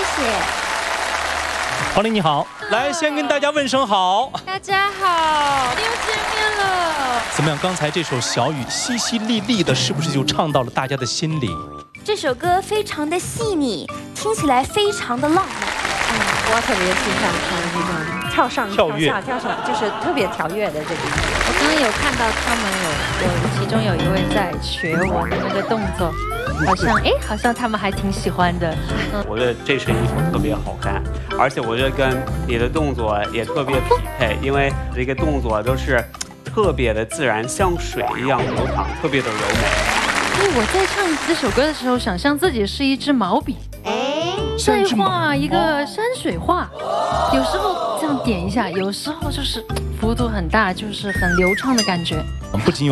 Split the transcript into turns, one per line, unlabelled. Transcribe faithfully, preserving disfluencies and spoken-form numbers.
谢。
黄玲你好，来先跟大家问声好。
大家好，又见面了。
怎么样？刚才这首小雨淅淅沥沥的，是不是就唱到了大家的心里？
这首歌非常的细腻，听起来非常的浪漫。
嗯，我特别欣赏他的那种跳上跳下跳上，就是特别跳跃的这个。
我刚刚有看到他们有有其中有一位在学我的那个动作，好像哎，好像他们还挺喜欢的。
嗯，我觉得这身衣服特别好看，而且我觉得跟你的动作也特别匹配，因为这个动作都是特别的自然，像水一样流淌，特别的柔美。
因为我在唱这首歌的时候，想象自己是一支毛笔，在画一个山水画，有时候这样点一下，有时候就是幅度很大，就是很流畅的感觉。
不仅有